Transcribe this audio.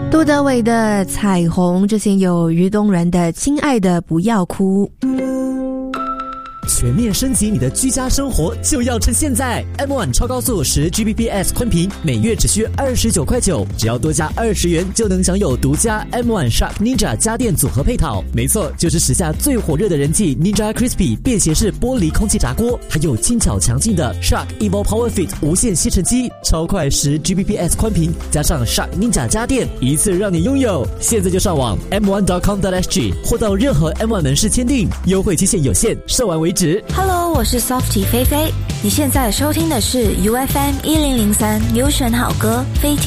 杜德伟的彩虹，之前有于东人的亲爱的不要哭。 全面升级你的居家生活就要趁现在 M1 超高速10Gbps 宽频每月只需29.9块，只要多加20元就能享有独家 M1 Shark Ninja 家电组合配套。没错，就是时下最火热的人气 Ninja Crispy 便携式玻璃空气炸锅，还有轻巧强劲的 Shark Evo Power Fit 无线吸尘机，超快10Gbps 宽频加上 Shark Ninja 家电，一次让你拥有。现在就上网 m1.com.sg 或到任何 M1 门市签订，优惠期限有限，售完为止。 Hello， 我是 Softie 菲菲，你现在收听的是 UFM 1003优选好歌飞天。